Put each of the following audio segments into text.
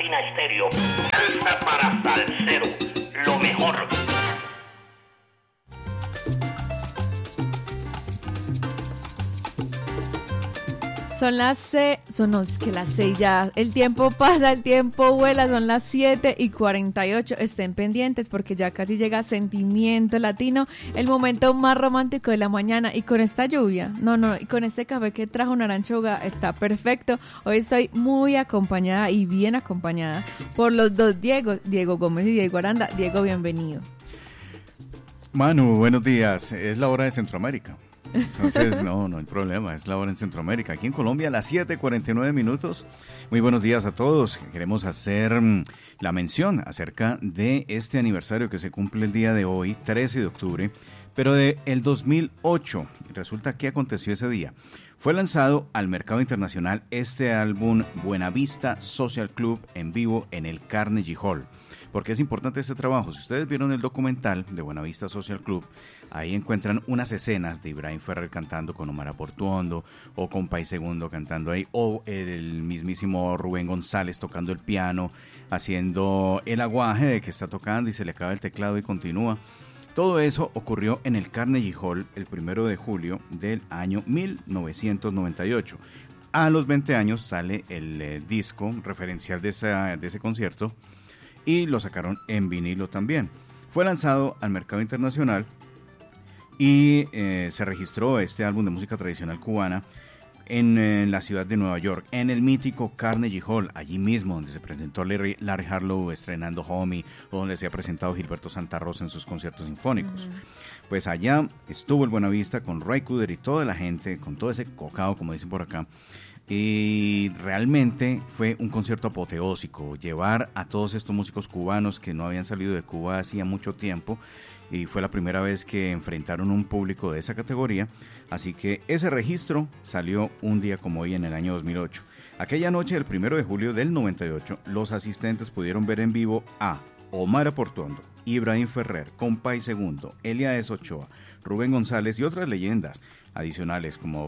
Latina Estéreo. Salsa para salsero, lo mejor. Es que las 6 ya, el tiempo pasa, el tiempo vuela, son las 7:48, estén pendientes porque ya casi llega Sentimiento Latino, el momento más romántico de la mañana, y con esta lluvia, y con este café que trajo Naranchoga, está perfecto. Hoy estoy muy acompañada y bien acompañada por los dos Diego Gómez y Diego Aranda. Diego, bienvenido. Manu, buenos días, es la hora de Centroamérica. Entonces, no hay problema, es la hora en Centroamérica. Aquí en Colombia, a las 7:49. Muy buenos días a todos. Queremos hacer la mención acerca de este aniversario que se cumple el día de hoy, 13 de octubre, pero de el 2008. Resulta que aconteció ese día. Fue lanzado al mercado internacional este álbum Buenavista Social Club en vivo en el Carnegie Hall. ¿Por qué es importante este trabajo? Si ustedes vieron el documental de Buenavista Social Club, ahí encuentran unas escenas de Ibrahim Ferrer cantando con Omar Portuondo, o con Pai Segundo cantando ahí, o el mismísimo Rubén González tocando el piano, haciendo el aguaje de que está tocando y se le acaba el teclado y continúa. Todo eso ocurrió en el Carnegie Hall el 1 de julio del año 1998. A los 20 años sale el disco referencial de ese concierto, y lo sacaron en vinilo también. Fue lanzado al mercado internacional y se registró este álbum de música tradicional cubana en la ciudad de Nueva York, en el mítico Carnegie Hall, allí mismo donde se presentó Larry Harlow estrenando Homie, o donde se ha presentado Gilberto Santa Rosa en sus conciertos sinfónicos. Pues allá estuvo el Buenavista con Ray Cooder y toda la gente, con todo ese cocao, como dicen por acá. Y realmente fue un concierto apoteósico, llevar a todos estos músicos cubanos que no habían salido de Cuba hacía mucho tiempo, y fue la primera vez que enfrentaron un público de esa categoría. Así que ese registro salió un día como hoy en el año 2008. Aquella noche, el 1 de julio del 98, los asistentes pudieron ver en vivo a Omar Portuondo, Ibrahim Ferrer, Compay Segundo, Eliades Ochoa, Rubén González y otras leyendas adicionales como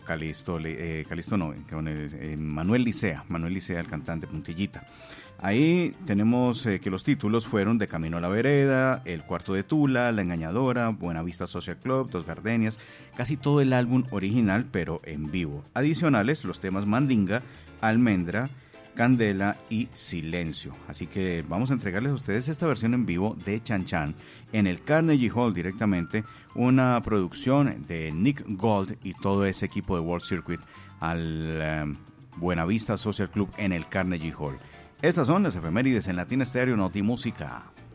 Manuel Licea, el cantante Puntillita. Ahí tenemos que los títulos fueron De Camino a la Vereda, El Cuarto de Tula, La Engañadora, Buenavista Social Club, Dos Gardenias, casi todo el álbum original pero en vivo. Adicionales los temas Mandinga, Almendra, Candela y Silencio. Así que vamos a entregarles a ustedes esta versión en vivo de Chan Chan en el Carnegie Hall directamente, una producción de Nick Gold y todo ese equipo de World Circuit al Buenavista Social Club en el Carnegie Hall. Estas son las efemérides en Latina Estéreo Notimúsica.